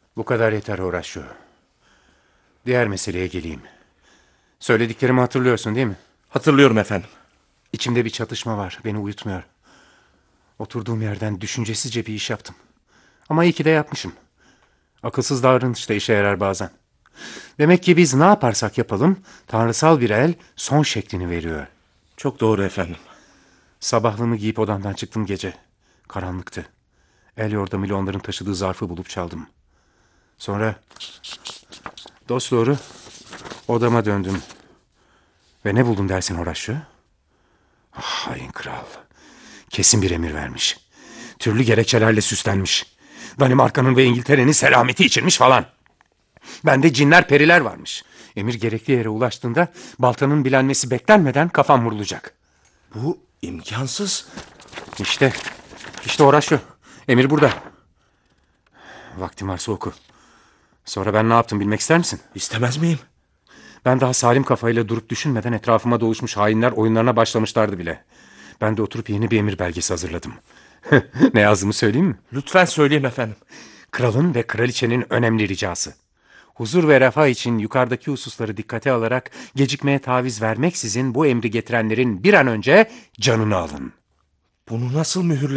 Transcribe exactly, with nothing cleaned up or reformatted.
Bu kadar yeter Horacio. Diğer meseleye geleyim. Söylediklerimi hatırlıyorsun değil mi? Hatırlıyorum efendim. İçimde bir çatışma var. Beni uyutmuyor. Oturduğum yerden düşüncesizce bir iş yaptım. Ama iyi ki de yapmışım. Akılsız davranış da işe yarar bazen. Demek ki biz ne yaparsak yapalım, tanrısal bir el son şeklini veriyor. Çok doğru efendim. Sabahlığımı giyip odamdan çıktım gece. Karanlıktı. El yordamıyla onların taşıdığı zarfı bulup çaldım. Sonra dosdoğru odama döndüm. Ve ne buldum dersin Horacio? Ah, hain kral. Kesin bir emir vermiş. Türlü gerekçelerle süslenmiş. Danimarka'nın ve İngiltere'nin selameti içinmiş falan. Bende cinler periler varmış. Emir gerekli yere ulaştığında baltanın bilenmesi beklenmeden kafam vurulacak. Bu imkansız. İşte, işte Horacio. Emir burada. Vaktim varsa oku. Sonra ben ne yaptım bilmek ister misin? İstemez miyim? Ben daha salim kafayla durup düşünmeden etrafıma doluşmuş hainler oyunlarına başlamışlardı bile. Ben de oturup yeni bir emir belgesi hazırladım. Ne yazdığımı söyleyeyim mi? Lütfen söyleyin efendim. Kralın ve kraliçenin önemli ricası. Huzur ve refah için yukarıdaki hususları dikkate alarak gecikmeye taviz vermeksizin bu emri getirenlerin bir an önce canını alın. Bunu nasıl mühürle